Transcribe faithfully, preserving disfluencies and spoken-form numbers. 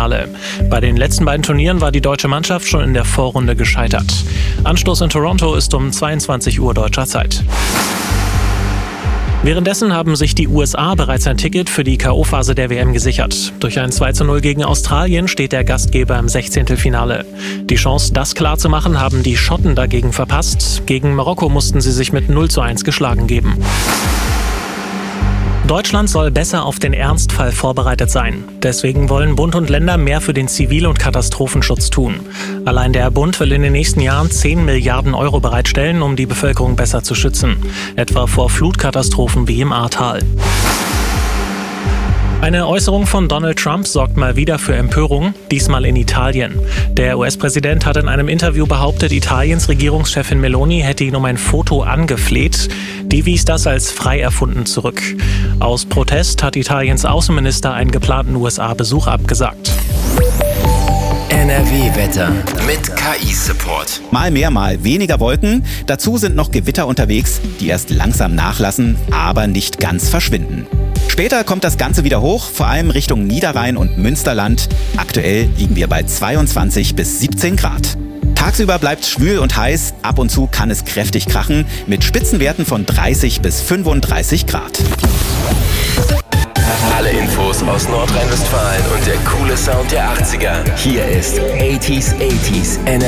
Finale. Bei den letzten beiden Turnieren war die deutsche Mannschaft schon in der Vorrunde gescheitert. Anstoß in Toronto ist um zweiundzwanzig Uhr deutscher Zeit. Währenddessen haben sich die U S A bereits ein Ticket für die K O-Phase der W M gesichert. Durch ein zwei zu null gegen Australien steht der Gastgeber im Sechzehntelfinale. Die Chance, das klarzumachen, haben die Schotten dagegen verpasst. Gegen Marokko mussten sie sich mit null zu eins geschlagen geben. Deutschland soll besser auf den Ernstfall vorbereitet sein. Deswegen wollen Bund und Länder mehr für den Zivil- und Katastrophenschutz tun. Allein der Bund will in den nächsten Jahren zehn Milliarden Euro bereitstellen, um die Bevölkerung besser zu schützen. Etwa vor Flutkatastrophen wie im Ahrtal. Eine Äußerung von Donald Trump sorgt mal wieder für Empörung, diesmal in Italien. Der U S-Präsident hat in einem Interview behauptet, Italiens Regierungschefin Meloni hätte ihn um ein Foto angefleht. Die wies das als frei erfunden zurück. Aus Protest hat Italiens Außenminister einen geplanten U S A-Besuch abgesagt. N R W-Wetter mit K I-Support. Mal mehr, mal weniger Wolken. Dazu sind noch Gewitter unterwegs, die erst langsam nachlassen, aber nicht ganz verschwinden. Später kommt das Ganze wieder hoch, vor allem Richtung Niederrhein und Münsterland. Aktuell liegen wir bei zweiundzwanzig bis siebzehn Grad. Tagsüber bleibt es schwül und heiß, ab und zu kann es kräftig krachen, mit Spitzenwerten von dreißig bis fünfunddreißig Grad. Alle Infos aus Nordrhein-Westfalen und der coole Sound der achtziger. Hier ist achtziger achtziger N R W.